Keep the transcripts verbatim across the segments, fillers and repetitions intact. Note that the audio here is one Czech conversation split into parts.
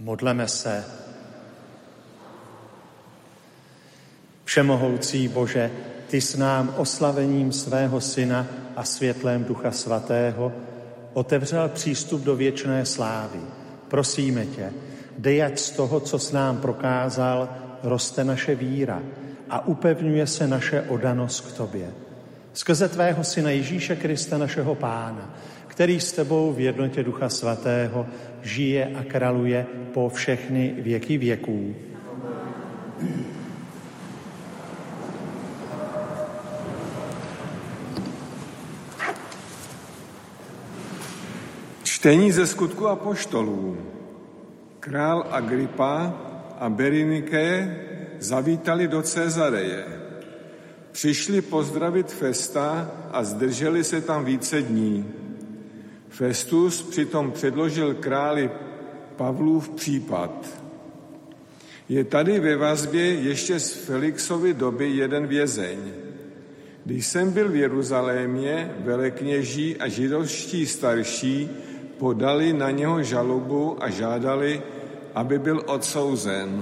Modleme se. Všemohoucí Bože, ty s nám oslavením svého Syna a světlem Ducha Svatého otevřel přístup do věčné slávy. Prosíme tě, dej, ať z toho, co s nám prokázal, roste naše víra a upevňuje se naše oddanost k tobě. Skrze tvého Syna Ježíše Krista, našeho Pána, který s tebou v jednotě Ducha Svatého žije a králuje po všechny věky věků. Čtení ze Skutku apoštolů. Král Agripa a Berenike zavítali do Cezareje. Přišli pozdravit Festa a zdrželi se tam více dní. Festus přitom předložil králi Pavlův případ. Je tady ve vazbě ještě z Felixovy doby jeden vězeň. Když jsem byl v Jeruzalémě, velekněží a židovští starší podali na něho žalobu a žádali, aby byl odsouzen.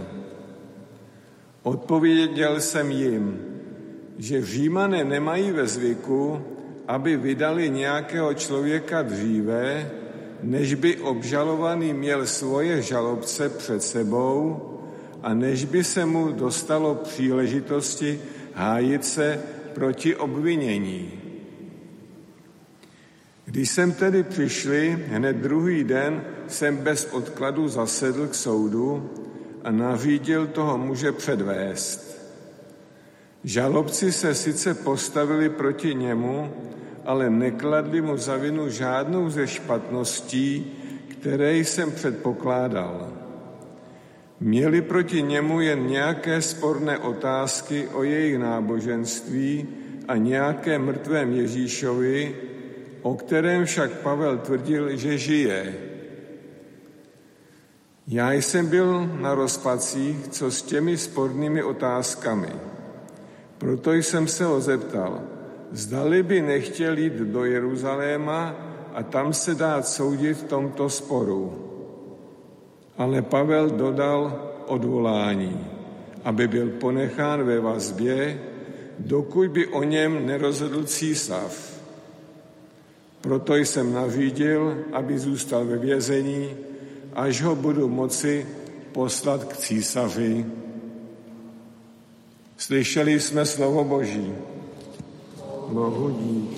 Odpověděl jsem jim, že Římané nemají ve zvyku, aby vydali nějakého člověka dříve, než by obžalovaný měl svoje žalobce před sebou a než by se mu dostalo příležitosti hájit se proti obvinění. Když jsem tedy přišli, hned druhý den jsem bez odkladu zasedl k soudu a nařídil toho muže předvést. Žalobci se sice postavili proti němu, ale nekladli mu za vinu žádnou ze špatností, které jsem předpokládal. Měli proti němu jen nějaké sporné otázky o jejich náboženství a nějaké mrtvém Ježíšovi, o kterém však Pavel tvrdil, že žije. Já jsem byl na rozpacích, co s těmi spornými otázkami. Proto jsem se ho zeptal, zdali by nechtěl jít do Jeruzaléma a tam se dát soudit v tomto sporu. Ale Pavel dodal odvolání, aby byl ponechán ve vazbě, dokud by o něm nerozhodl císař. Proto jsem nařídil, aby zůstal ve vězení, až ho budu moci poslat k císaři. Slyšeli jsme slovo Boží. Bohu dík.